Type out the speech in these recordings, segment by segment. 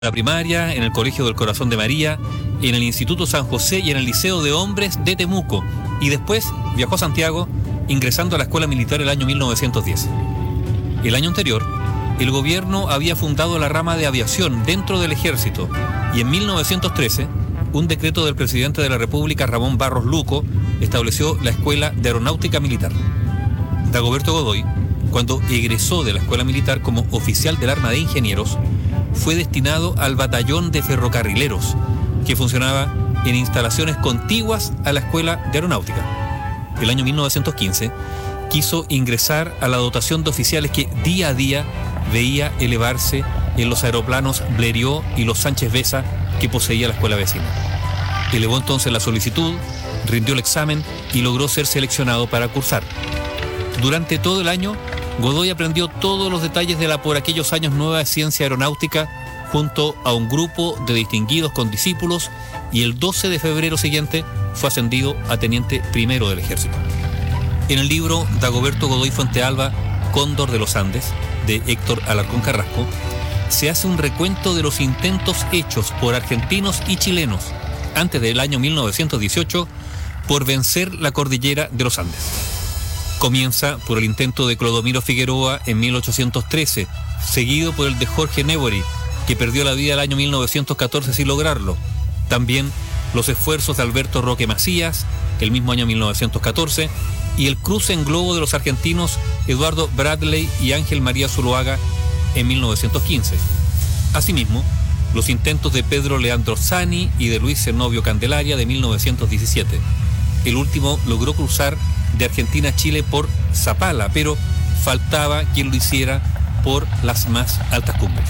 la primaria, en el Colegio del Corazón de María, en el Instituto San José y en el Liceo de Hombres de Temuco. Y después viajó a Santiago, ingresando a la Escuela Militar el año 1910. El año anterior, el gobierno había fundado la rama de aviación dentro del ejército y en 1913, un decreto del presidente de la República, Ramón Barros Luco, estableció la Escuela de Aeronáutica Militar. Dagoberto Godoy, cuando egresó de la Escuela Militar como oficial del Arma de Ingenieros, fue destinado al Batallón de Ferrocarrileros, que funcionaba en instalaciones contiguas a la Escuela de Aeronáutica. El año 1915 quiso ingresar a la dotación de oficiales que día a día veía elevarse en los aeroplanos Blériot y los Sánchez Besa que poseía la escuela vecina. Elevó entonces la solicitud, rindió el examen y logró ser seleccionado para cursar. Durante todo el año, Godoy aprendió todos los detalles de la por aquellos años nueva ciencia aeronáutica junto a un grupo de distinguidos condiscípulos y el 12 de febrero siguiente fue ascendido a teniente primero del ejército. En el libro Dagoberto Godoy Fuentealba, Cóndor de los Andes, de Héctor Alarcón Carrasco, se hace un recuento de los intentos hechos por argentinos y chilenos antes del año 1918 por vencer la cordillera de los Andes. Comienza por el intento de Clodomiro Figueroa en 1813, seguido por el de Jorge Newbery, que perdió la vida el año 1914 sin lograrlo. También los esfuerzos de Alberto Roque Macías, el mismo año 1914, y el cruce en globo de los argentinos Eduardo Bradley y Ángel María Zuloaga en 1915. Asimismo, los intentos de Pedro Leandro Zani y de Luis Zenobio Candelaria de 1917. El último logró cruzar de Argentina a Chile por Zapala, pero faltaba quien lo hiciera por las más altas cumbres.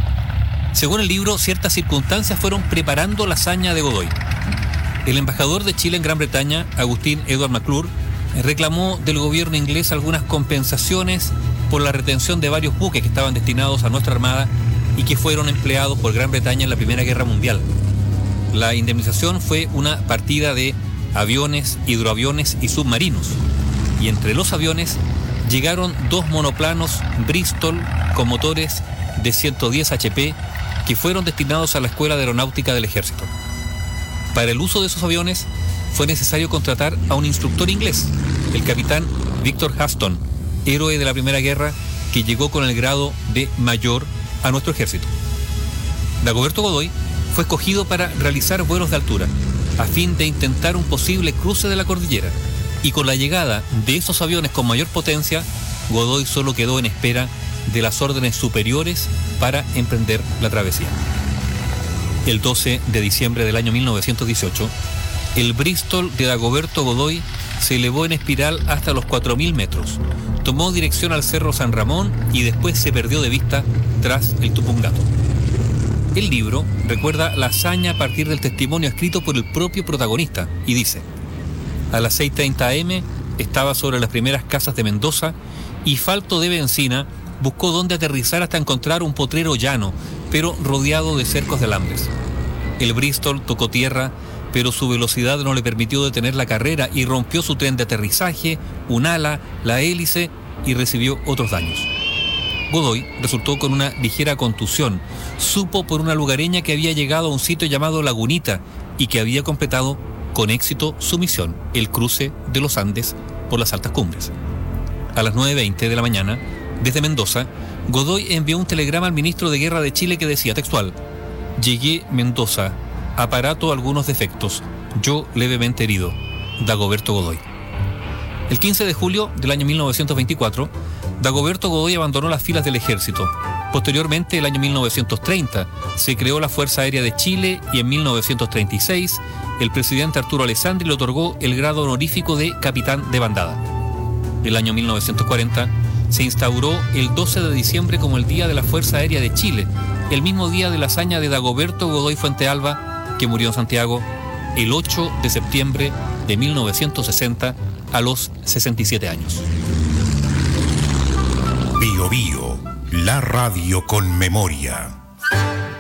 Según el libro, ciertas circunstancias fueron preparando la hazaña de Godoy. El embajador de Chile en Gran Bretaña, Agustín Edward McClure, reclamó del gobierno inglés algunas compensaciones por la retención de varios buques que estaban destinados a nuestra armada y que fueron empleados por Gran Bretaña en la Primera Guerra Mundial. La indemnización fue una partida de aviones, hidroaviones y submarinos. Y entre los aviones llegaron 2 monoplanos Bristol con motores de 110 HP que fueron destinados a la Escuela de Aeronáutica del Ejército. Para el uso de esos aviones fue necesario contratar a un instructor inglés, el capitán Victor Huston, héroe de la Primera Guerra que llegó con el grado de mayor a nuestro ejército. Dagoberto Godoy fue escogido para realizar vuelos de altura, a fin de intentar un posible cruce de la cordillera, y con la llegada de esos aviones con mayor potencia, Godoy solo quedó en espera de las órdenes superiores para emprender la travesía. El 12 de diciembre del año 1918, el Bristol de Dagoberto Godoy se elevó en espiral hasta los 4.000 metros, tomó dirección al Cerro San Ramón y después se perdió de vista tras el Tupungato. El libro recuerda la hazaña a partir del testimonio escrito por el propio protagonista y dice: a las 6:30 am estaba sobre las primeras casas de Mendoza y falto de benzina buscó dónde aterrizar hasta encontrar un potrero llano, pero rodeado de cercos de alambres. El Bristol tocó tierra, pero su velocidad no le permitió detener la carrera y rompió su tren de aterrizaje, un ala, la hélice y recibió otros daños. Godoy resultó con una ligera contusión. Supo por una lugareña que había llegado a un sitio llamado Lagunita y que había completado con éxito su misión, el cruce de los Andes por las altas cumbres. A las 9:20 de la mañana, desde Mendoza, Godoy envió un telegrama al ministro de Guerra de Chile que decía textual: llegué Mendoza, aparato algunos defectos, yo levemente herido, Dagoberto Godoy. El 15 de julio del año 1924, Dagoberto Godoy abandonó las filas del ejército. Posteriormente, el año 1930, se creó la Fuerza Aérea de Chile y en 1936, el presidente Arturo Alessandri le otorgó el grado honorífico de capitán de bandada. El año 1940, se instauró el 12 de diciembre como el Día de la Fuerza Aérea de Chile, el mismo día de la hazaña de Dagoberto Godoy Fuentealba, que murió en Santiago el 8 de septiembre de 1960 a los 67 años. Bio Bio, la radio con memoria.